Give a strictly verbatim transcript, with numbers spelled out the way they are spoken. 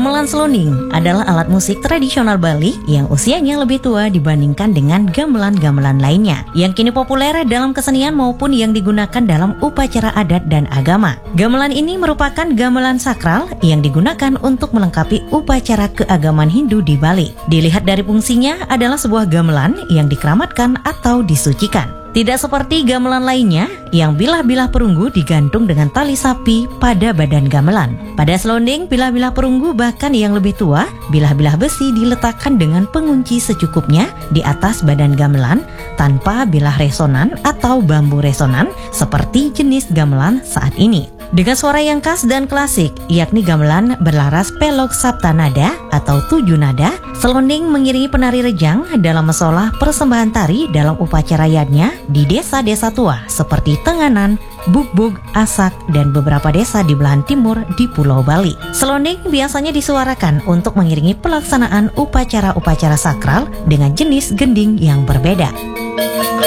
Gamelan selonding adalah alat musik tradisional Bali yang usianya lebih tua dibandingkan dengan gamelan-gamelan lainnya yang kini populer dalam kesenian maupun yang digunakan dalam upacara adat dan agama. Gamelan ini merupakan gamelan sakral yang digunakan untuk melengkapi upacara keagamaan Hindu di Bali. Dilihat dari fungsinya adalah sebuah gamelan yang dikeramatkan atau disucikan. Tidak seperti gamelan lainnya yang bilah-bilah perunggu digantung dengan tali sapi pada badan gamelan. Pada selonding, bilah-bilah perunggu bahkan yang lebih tua, bilah-bilah besi diletakkan dengan pengunci secukupnya di atas badan gamelan tanpa bilah resonan atau bambu resonan seperti jenis gamelan saat ini. Dengan suara yang khas dan klasik, yakni gamelan berlaras pelok saptanada atau tujuh nada, selonding mengiringi penari rejang dalam mesolah persembahan tari dalam upacara yadnya di desa-desa tua seperti Tenganan, Bugbug, Asak, dan beberapa desa di belahan timur di Pulau Bali. Selonding biasanya disuarakan untuk mengiringi pelaksanaan upacara-upacara sakral dengan jenis gending yang berbeda.